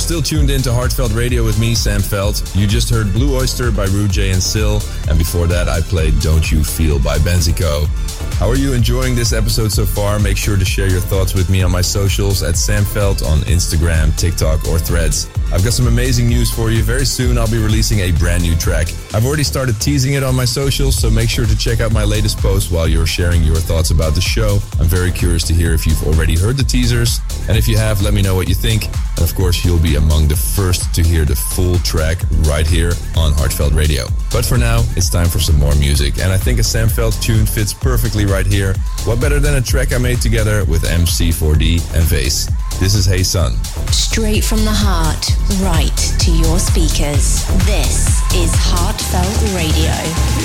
still tuned in to Heartfelt Radio with me, Sam Felt. You just heard Blue Oyster by Rude J and Sil, and before that I played Don't You Feel by Benzico. How are you enjoying this episode so far? Make sure to share your thoughts with me on my socials at Sam Felt on Instagram, TikTok or Threads. I've got some amazing news for you. Very soon I'll be releasing a brand new track. I've already started teasing it on my socials, so make sure to check out my latest post while you're sharing your thoughts about the show. I'm very curious to hear if you've already heard the teasers, and if you have, let me know what you think. And of course, you'll be among the first to hear the full track right here on Heartfelt Radio. But for now, it's time for some more music, and I think a Sam Felt tune fits perfectly right here. What better than a track I made together with MC4D and Vase? This is Hey Son. Straight from the heart, right to your speakers. This is Heartfelt Radio.